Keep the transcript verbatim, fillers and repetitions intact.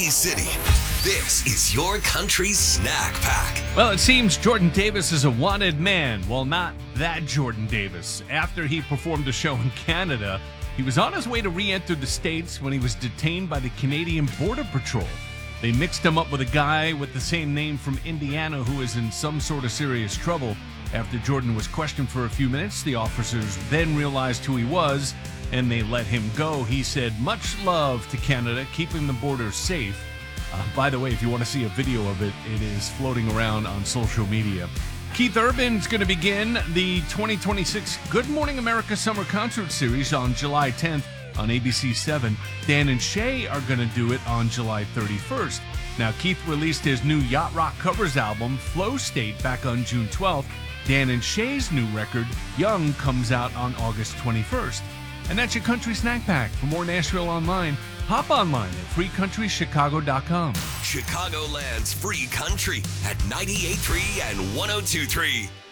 City. This is your country snack pack. Well, it seems Jordan Davis is a wanted man. Well, not that Jordan Davis. After he performed a show in Canada, he was on his way to re-enter the States when he was detained by the Canadian Border Patrol. They mixed him up with a guy with the same name from Indiana who is in some sort of serious trouble. After Jordan was questioned for a few minutes, the officers then realized who he was, and they let him go. He said, much love to Canada, keeping the border safe. Uh, by the way, if you want to see a video of it, it is floating around on social media. Keith Urban's going to begin the twenty twenty-six Good Morning America Summer Concert Series on July tenth on A B C seven. Dan and Shay are going to do it on July thirty-first. Now, Keith released his new Yacht Rock covers album, Flow State, back on June twelfth. Dan and Shay's new record, Young, comes out on August twenty-first. And that's your Country Snack Pack. For more Nashville online, hop online at free country chicago dot com. Chicagoland's free country at ninety-eight point three and one oh two point three.